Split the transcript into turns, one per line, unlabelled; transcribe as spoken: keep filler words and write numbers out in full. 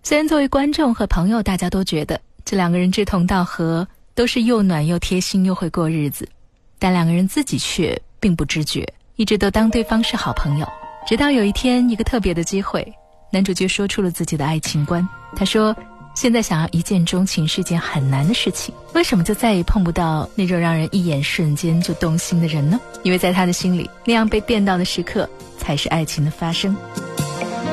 虽然作为观众和朋友，大家都觉得这两个人志同道合，都是又暖又贴心又会过日子，但两个人自己却并不知觉，一直都当对方是好朋友。直到有一天，一个特别的机会，男主角说出了自己的爱情观。他说，现在想要一见钟情是件很难的事情，为什么就再也碰不到那种让人一眼瞬间就动心的人呢？因为在他的心里，那样被电到的时刻才是爱情的发生。